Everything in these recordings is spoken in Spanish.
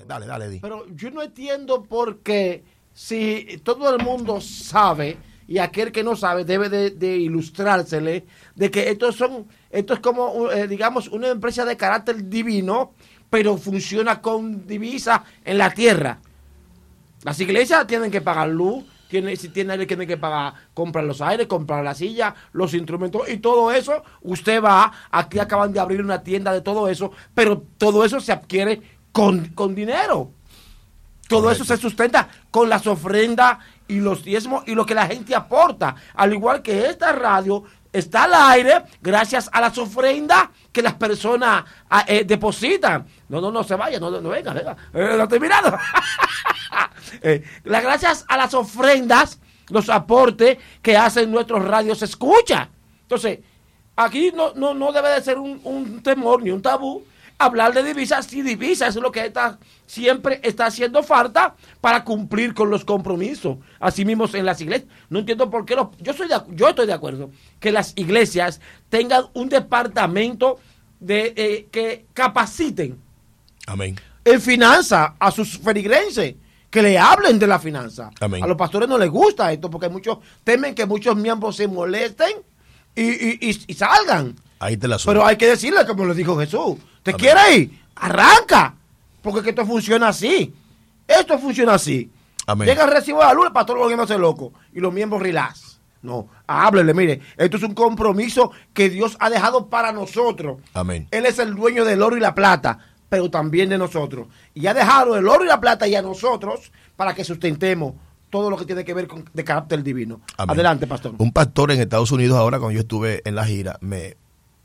Dale, Eddie. Pero yo no entiendo por qué, si todo el mundo sabe, y aquel que no sabe debe de ilustrársele, de que esto es como, digamos, una empresa de carácter divino, pero funciona con divisas en la tierra. Las iglesias tienen que pagar luz, si tienen que pagar, comprar los aires, comprar la silla, los instrumentos y todo eso. Usted va, aquí acaban de abrir una tienda de todo eso, pero todo eso se adquiere con dinero. Todo eso se sustenta con las ofrendas y los diezmos y lo que la gente aporta. Al igual que esta radio está al aire gracias a las ofrendas que las personas depositan. No se vaya, no venga. Lo estoy mirando. Gracias a las ofrendas, los aportes que hacen nuestros radios se escucha. Entonces, aquí no debe de ser un temor ni un tabú hablar de divisas. Sí, divisas es lo que siempre está haciendo falta para cumplir con los compromisos. Así mismo en las iglesias. No entiendo por qué yo estoy de acuerdo que las iglesias tengan un departamento que capaciten. Amén. En finanzas a sus feligreses, que le hablen de la finanza. Amén. A los pastores no les gusta esto porque muchos temen que muchos miembros se molesten y salgan. Ahí te la suelto. Pero hay que decirle, como le dijo Jesús, ¿te quiere ir? Arranca, porque es que esto funciona así. Esto funciona así. Amén. Llega el recibo de la luz, el pastor lo hace loco y los miembros relax. No, háblele, mire, esto es un compromiso que Dios ha dejado para nosotros. Amén. Él es el dueño del oro y la plata, pero también de nosotros. Y ha dejado el oro y la plata y a nosotros para que sustentemos todo lo que tiene que ver con de carácter divino. Amén. Adelante, pastor. Un pastor en Estados Unidos ahora, cuando yo estuve en la gira, me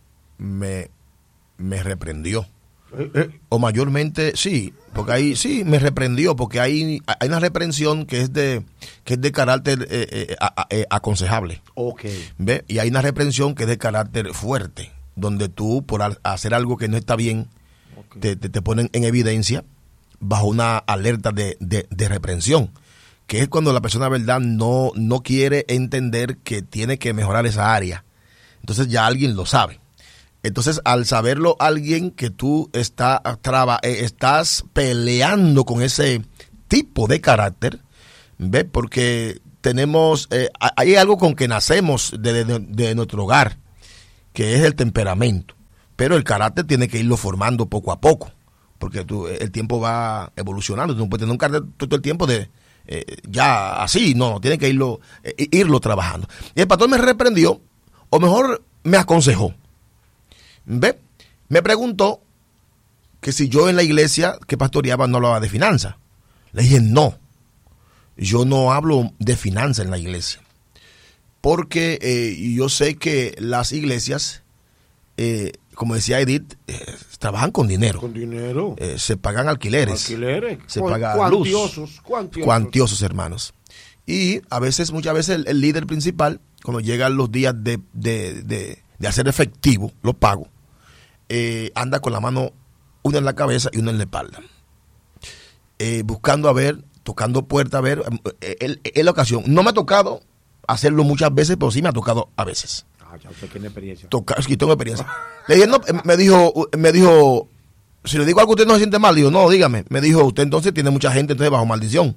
reprendió. O mayormente, sí, porque ahí sí me reprendió, porque hay una reprensión que es de carácter aconsejable. Okay. ¿Ve? Y hay una reprensión que es de carácter fuerte, donde tú, por hacer algo que no está bien, okay, te ponen en evidencia bajo una alerta de reprensión, que es cuando la persona, verdad, no quiere entender que tiene que mejorar esa área. Entonces ya alguien lo sabe. Entonces, al saberlo alguien que tú estás peleando con ese tipo de carácter, ¿ves? Porque hay algo con que nacemos de nuestro hogar, que es el temperamento. Pero el carácter tiene que irlo formando poco a poco, porque el tiempo va evolucionando. Tú no puedes tener un carácter todo el tiempo ya así, no, tiene que irlo trabajando. Y el pastor me reprendió, o mejor me aconsejó. ¿Ve? Me preguntó que si yo en la iglesia que pastoreaba no hablaba de finanzas. Le dije, no, yo no hablo de finanzas en la iglesia. Porque yo sé que las iglesias, como decía Edith, trabajan con dinero. Con dinero. Se pagan alquileres. Se paga luz. Cuantiosos, hermanos. Y muchas veces el líder principal, cuando llegan los días de hacer efectivo los pagos, anda con la mano una en la cabeza y una en la espalda, buscando tocando puertas, en la ocasión. No me ha tocado hacerlo muchas veces, pero sí me ha tocado a veces. Ya usted tiene experiencia. Sí, tengo experiencia. Le dije, no, me dijo, si le digo algo usted no se siente mal. Digo, no, dígame. Me dijo, usted entonces tiene mucha gente entonces bajo maldición.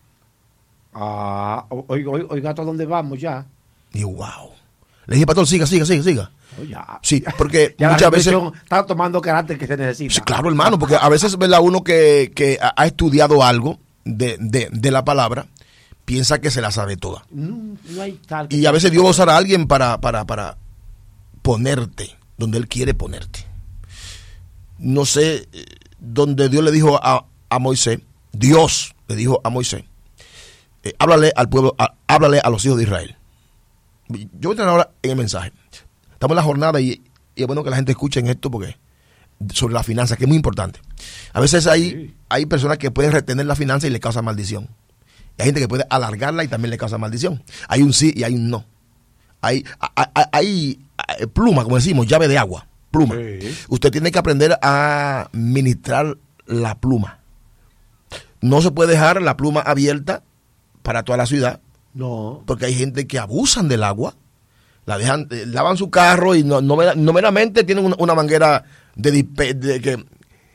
Oiga, ¿hasta dónde vamos ya? Digo, wow. Le dije, pastor, siga. Ya. Sí, porque ya muchas veces está tomando carácter que se necesita. Sí, claro, hermano, porque a veces, ¿verdad? Uno que ha estudiado algo de la palabra, piensa que se la sabe toda. No hay tal. Y a veces Dios va a usar a alguien para ponerte donde Él quiere ponerte. No sé, donde Dios le dijo a Moisés, Dios le dijo a Moisés, háblale al pueblo, háblale a los hijos de Israel. Yo voy a entrar ahora en el mensaje. Estamos en la jornada y es bueno que la gente escuche en esto porque sobre la finanza, que es muy importante. A veces hay personas que pueden retener la finanza y le causa maldición. Y hay gente que puede alargarla y también le causa maldición. Hay un sí y hay un no. Hay pluma, como decimos, llave de agua, pluma. Sí. Usted tiene que aprender a ministrar la pluma. No se puede dejar la pluma abierta para toda la ciudad. No. Porque hay gente que abusan del agua, la dejan, lavan su carro y no meramente tienen una manguera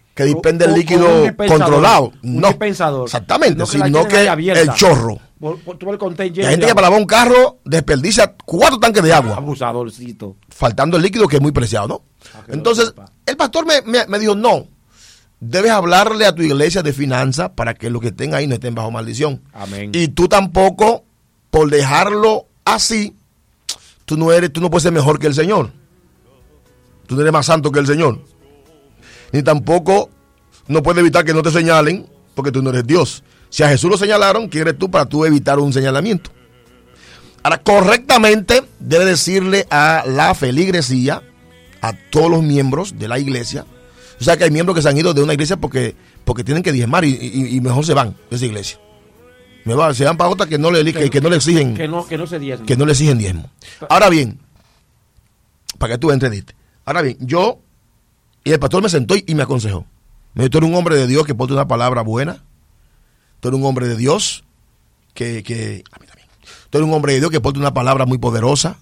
que dispende el Con líquido un dispensador, controlado. un No, dispensador. exactamente, No que la sino tienen ahí que abierta. el chorro. Tú el container Hay lleno gente de que para lavar un carro desperdicia 4 tanques de agua, abusadorcito. faltando el líquido que es muy preciado, ¿no? que Entonces, lo sepa. el pastor me dijo, no, debes hablarle a tu iglesia de finanzas para que los que estén ahí no estén bajo maldición. Amén. Y tú tampoco, por dejarlo así, tú no puedes ser mejor que el Señor. Tú no eres más santo que el Señor. Ni tampoco no puedes evitar que no te señalen porque tú no eres Dios. Si a Jesús lo señalaron, ¿quién eres tú para tú evitar un señalamiento? Ahora, correctamente debe decirle a la feligresía, a todos los miembros de la iglesia. O sea que hay miembros que se han ido de una iglesia porque tienen que diezmar y mejor se van de esa iglesia. Se van para otra que no le exigen. Que no se diezme. Que no le exigen diezmo. Ahora bien, para que tú entendiste. Ahora bien, y el pastor me sentó y me aconsejó. Me dijo, tú eres un hombre de Dios que porta una palabra buena. Tú eres un hombre de Dios a mí también. Tú eres un hombre de Dios que porta una palabra muy poderosa.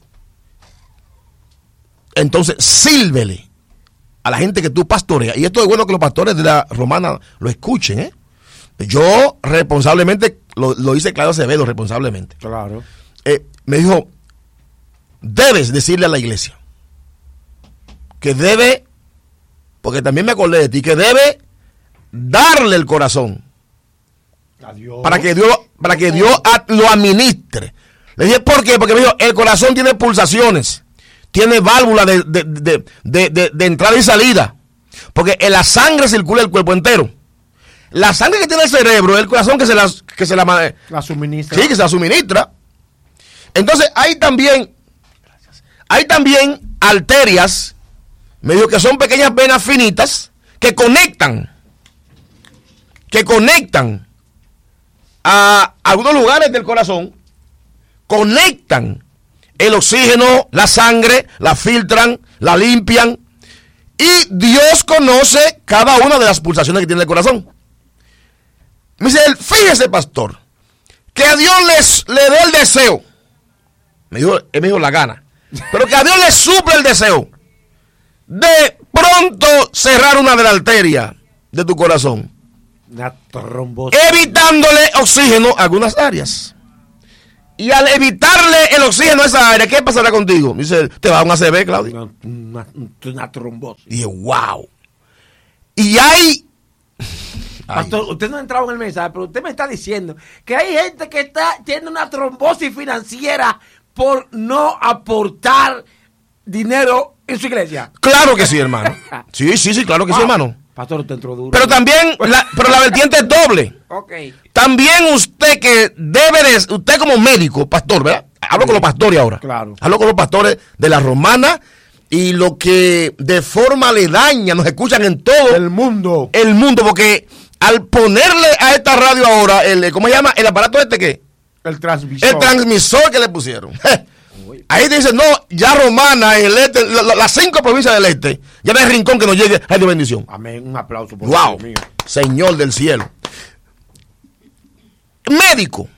Entonces, sírvele a la gente que tú pastoreas. Y esto es bueno que los pastores de la Romana lo escuchen, ¿eh? Yo responsablemente, lo hice claro Acevedo, responsablemente. Claro. Me dijo, debes decirle a la iglesia que debe, porque también me acordé de ti, que debe darle el corazón. Adiós. Para que Dios lo administre. Le dije, ¿por qué? Porque me dijo, el corazón tiene pulsaciones, tiene válvulas de entrada y salida. Porque en la sangre circula el cuerpo entero. La sangre que tiene el cerebro es el corazón que se la suministra. Sí, que se la suministra. Entonces hay también arterias, me dijo que son pequeñas venas finitas que conectan a algunos lugares del corazón, conectan el oxígeno, la sangre, la filtran, la limpian, y Dios conoce cada una de las pulsaciones que tiene el corazón. Me dice él, fíjese, pastor, que a Dios le dé el deseo. Él me dijo la gana, pero que a Dios le suple el deseo de pronto cerrar una de las arterias de tu corazón, Una trombosis. evitándole oxígeno a algunas áreas. Y al evitarle el oxígeno a esa área, ¿qué pasará contigo? Me dice, te va a un ACV, Claudio. Una trombosis. Y dije, wow. Y hay... Pastor, usted no ha entrado en el mensaje, pero usted me está diciendo que hay gente que tiene una trombosis financiera por no aportar dinero en su iglesia. Claro que sí, hermano. Sí, claro que sí, hermano. Pastor, usted entró duro. Pero también, la vertiente es doble. Ok. También usted usted como médico, pastor, ¿verdad? Hablo con los pastores ahora. Claro. Hablo con los pastores de la Romana y lo que de forma aledaña nos escuchan en todo El mundo. porque al ponerle a esta radio ahora, ¿cómo se llama? El aparato ¿qué? El transmisor. El transmisor que le pusieron. Ahí dicen, no, ya Romana, el este, las 5 provincias del este, ya no hay rincón que nos llegue a Dios bendición. Amén. Un aplauso por Wow, Dios mío. Señor del cielo. Médico,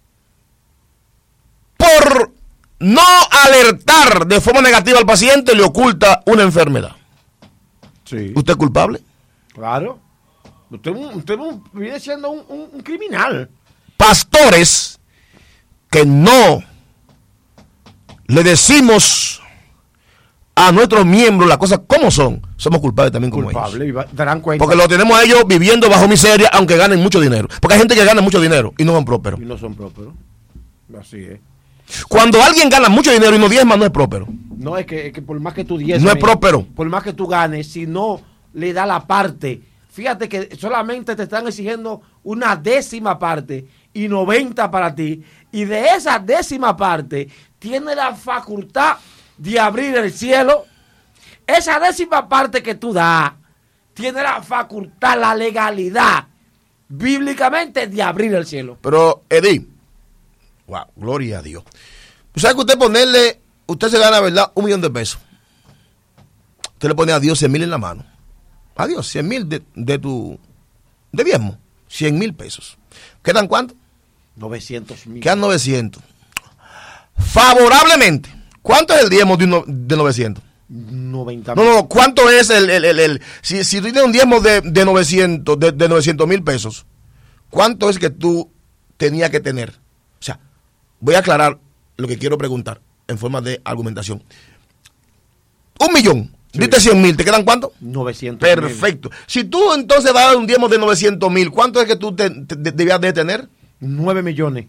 por no alertar de forma negativa al paciente, le oculta una enfermedad. Sí. ¿Usted es culpable? Claro. Usted viene siendo un criminal. Pastores que no le decimos a nuestros miembros las cosas como son, somos culpables también como Culpable. ellos. Y darán cuenta. Porque lo tenemos a ellos viviendo bajo miseria, aunque ganen mucho dinero. Porque hay gente que gana mucho dinero y no son prósperos. Y no son prósperos. Así es. Cuando alguien gana mucho dinero y no diezma, no es próspero. No, es que por más que tú diezmes, No es próspero. Por más que tú ganes, si no le da la parte. Fíjate que solamente te están exigiendo una 10ª parte y 90 para ti. Y de esa 10ª parte, tiene la facultad de abrir el cielo. Esa 10ª parte que tú das, tiene la facultad, la legalidad, bíblicamente, de abrir el cielo. Pero, Eddie, wow, gloria a Dios. ¿Usted sabe que usted se gana, verdad, $1,000,000 pesos? Usted le pone a Dios 100,000 en la mano. A Dios, 100,000 de diezmo, 100,000 pesos. ¿Quedan cuánto? 900,000. Quedan 900. Favorablemente, ¿cuánto es el diezmo de 900? 90 No, mil. no, ¿cuánto es si tú tienes un diezmo de 900 mil pesos, ¿cuánto es que tú tenías que tener? O sea, voy a aclarar lo que quiero preguntar en forma de argumentación. 1 millón, Sí. diste 100,000, ¿te quedan cuánto? 900. Perfecto. Si tú entonces vas a dar un diezmo de 900,000, ¿cuánto es que tú debías de tener? 9 millones.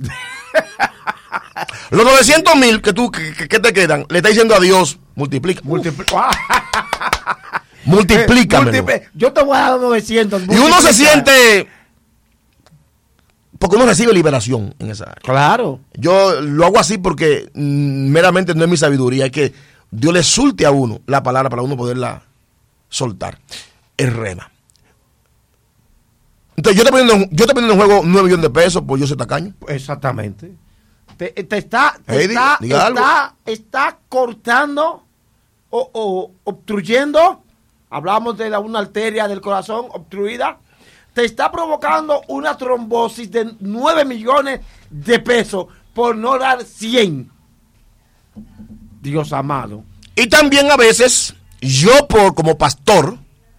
Los 900,000 que te quedan, le está diciendo a Dios, multiplícamelo. Yo te voy a dar 900. Y uno se siente, porque uno recibe liberación en esa área. Claro. Yo lo hago así porque meramente no es mi sabiduría, es que Dios le suelte a uno la palabra para uno poderla soltar. Es rema. Entonces yo te poniendo en juego 9 millones de pesos por yo ser tacaño. Exactamente. Te Heidi, diga algo. está cortando o obstruyendo. Hablamos de una arteria del corazón obstruida. Te está provocando una trombosis de 9 millones de pesos por no dar 100. Dios amado. Y también a veces, como pastor,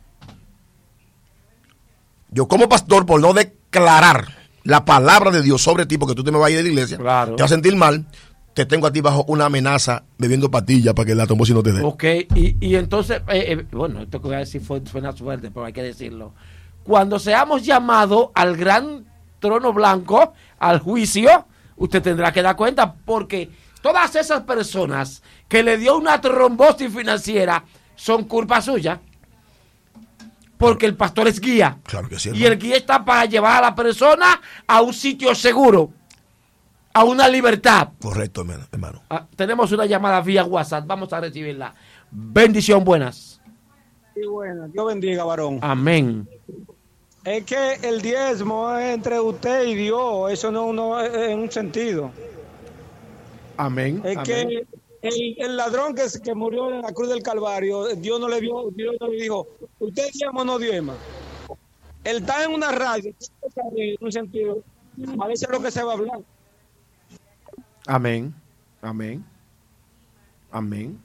por no declarar la palabra de Dios sobre ti, porque tú te me vas a ir de la iglesia, Claro. te vas a sentir mal, te tengo a ti bajo una amenaza bebiendo pastillas para que la trombosis no te dé. Ok, y entonces, bueno, esto que voy a decir suena fuerte, pero hay que decirlo. Cuando seamos llamados al gran trono blanco, al juicio, usted tendrá que dar cuenta, porque todas esas personas que le dio una trombosis financiera son culpa suya. Porque el pastor es guía. Claro que sí, y el guía está para llevar a la persona a un sitio seguro, a una libertad. Correcto, hermano. Tenemos una llamada vía WhatsApp, vamos a recibirla. Bendición, buenas. Sí, bueno, Dios bendiga, varón. Amén. Es que el diezmo es entre usted y Dios, eso no es un sentido. Amén. Es amén. que el ladrón que murió en la cruz del Calvario, Dios no le dijo, usted diezmo o no diezma. Él está en una radio, en un sentido, a veces es lo que se va a hablar. Amén. Amén. Amén.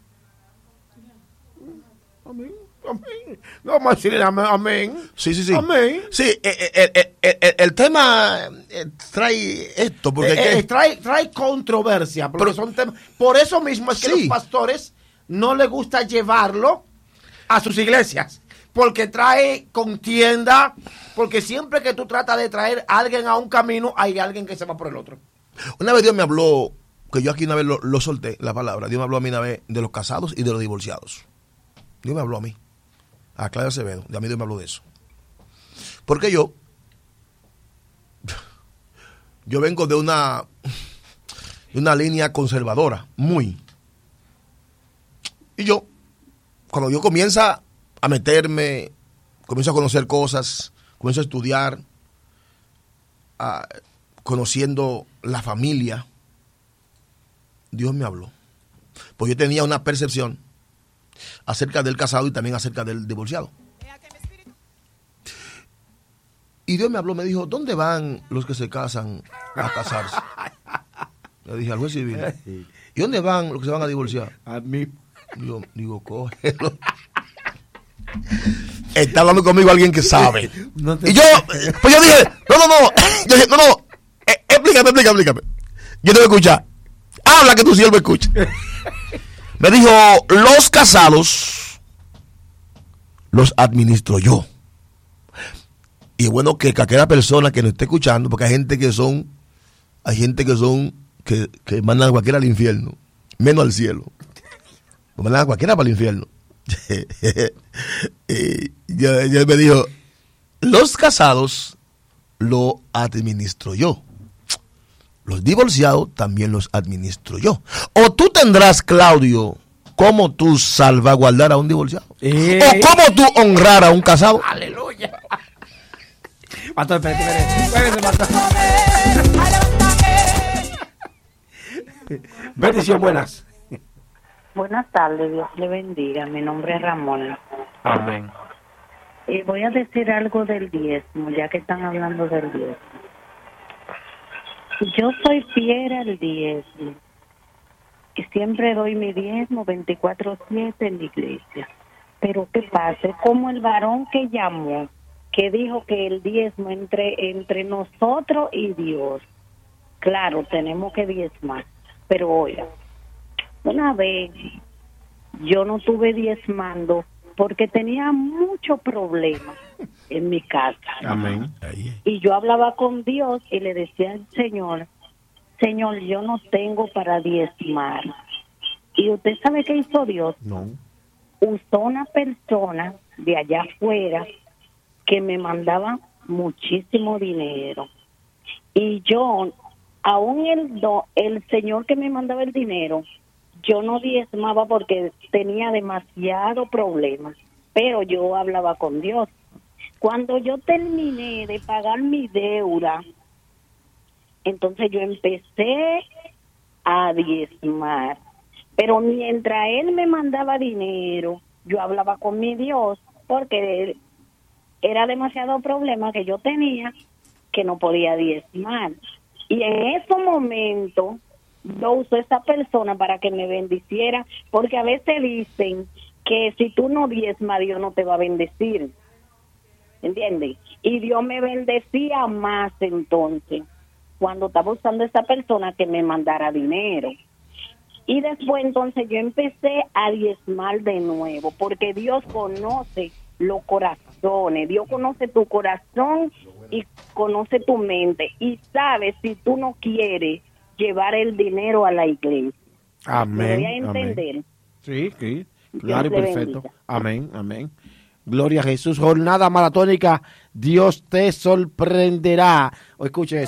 Amén. Amén. No vamos a decirle amén. Sí. Amén. Sí, el tema trae esto, porque trae controversia, porque son temas. Por eso mismo es que Sí. los pastores no les gusta llevarlo a sus iglesias, porque trae contienda, porque siempre que tú tratas de traer a alguien a un camino, hay alguien que se va por el otro. una vez Dios me habló, que yo aquí una vez lo solté, la palabra, Dios me habló a mí una vez de los casados y de los divorciados. Dios me habló a mí, a Claudio Acevedo, a mí Dios me habló de eso. Porque yo vengo de una línea conservadora, muy. Y cuando yo comienzo a meterme, comienzo a conocer cosas, comienzo a estudiar, conociendo la familia, Dios me habló. Pues yo tenía una percepción acerca del casado y también acerca del divorciado. Y Dios me habló, me dijo, ¿dónde van los que se casan a casarse? Le dije, al juez civil. ¿Y dónde van los que se van a divorciar? A mí. Digo, cógelo. Está hablando conmigo alguien que sabe. Y yo dije, no. Yo dije, no. Explícame. Yo te voy a escuchar. Habla que tu siervo escucha. Me dijo, los casados los administro yo. Y es bueno que cualquier persona que nos esté escuchando, porque hay gente que mandan a cualquiera al infierno, menos al cielo. Mandan a cualquiera para el infierno. y él me dijo, los casados lo administro yo. Los divorciados también los administro yo. O tú tendrás, Claudio, cómo tú salvaguardar a un divorciado. O cómo tú honrar a un casado. Aleluya. Pastor, espérate. Pastor. Bendición, buenas. Buenas tardes, Dios le bendiga. Mi nombre es Ramón. Amén. Y voy a decir algo del diezmo, ya que están hablando del diezmo. Yo soy fiel al diezmo, y siempre doy mi diezmo 24/7 en la iglesia. Pero ¿qué pasa? Como el varón que llamó, que dijo que el diezmo entre nosotros y Dios. Claro, tenemos que diezmar. Pero oiga, una vez yo no estuve diezmando porque tenía muchos problemas en mi casa. Amén. Y yo hablaba con Dios y le decía al Señor, Señor, yo no tengo para diezmar. ¿Y usted sabe qué hizo Dios? No. Usó una persona de allá afuera que me mandaba muchísimo dinero. Y yo, aún el señor que me mandaba el dinero, yo no diezmaba porque tenía demasiado problemas. Pero yo hablaba con Dios. Cuando yo terminé de pagar mi deuda, entonces yo empecé a diezmar. Pero mientras él me mandaba dinero, yo hablaba con mi Dios, porque era demasiado problema que yo tenía que no podía diezmar. Y en ese momento yo usé esa persona para que me bendiciera, porque a veces dicen que si tú no diezmas, Dios no te va a bendecir. ¿Entiendes? Y Dios me bendecía más entonces, cuando estaba usando esa persona que me mandara dinero. Y después entonces yo empecé a diezmar de nuevo, porque Dios conoce los corazones, Dios conoce tu corazón y conoce tu mente, y sabe si tú no quieres llevar el dinero a la iglesia. Amén. ¿Me voy a entender? Amén. Sí, sí, Dios claro y le perfecto. bendiga. Amén, amén. Gloria a Jesús. Jornada maratónica, Dios te sorprenderá. O escuche eso.